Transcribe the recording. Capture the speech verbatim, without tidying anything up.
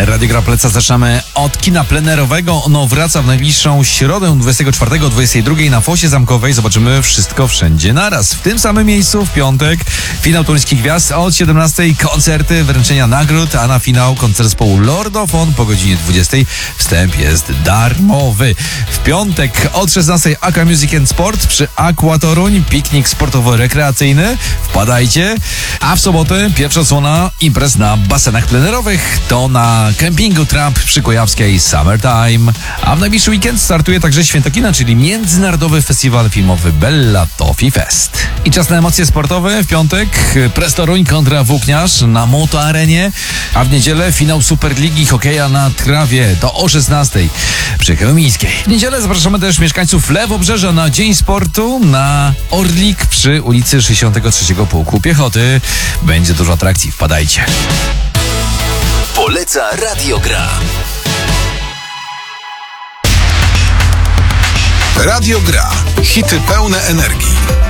Radio Gra Pleca zaczynamy od kina plenerowego. Ono wraca w najbliższą środę dwudziestego czwartego o dwudziestej drugiej na Fosie Zamkowej. Zobaczymy wszystko wszędzie naraz. W tym samym miejscu w piątek finał Toruńskich Gwiazd, od siedemnastej koncerty, wręczenia nagród, a na finał koncert zespołu Lordofon po godzinie dwudziestej. Wstęp jest darmowy. W piątek od szesnastej Aqua Music and Sport przy Aqua Toruń, piknik sportowo-rekreacyjny. Wpadajcie. A w sobotę pierwsza odsłona imprez na basenach plenerowych. To na kempingu Trump przy Kujawskiej Summertime. A w najbliższy weekend startuje także Świętokina, czyli Międzynarodowy Festiwal Filmowy Bella Tofi Fest. I czas na emocje sportowe. W piątek Press Toruń kontra Włókniarz na Moto Arenie, a w niedzielę finał Superligi Hokeja na trawie. To o szesnastej przy Chełmińskiej. W niedzielę zapraszamy też mieszkańców Lewobrzeża na Dzień Sportu na Orlik przy ulicy sześćdziesiątego trzeciego Pułku Piechoty. Będzie dużo atrakcji. Wpadajcie. Poleca Radio Gra. Radio Gra. Hity pełne energii.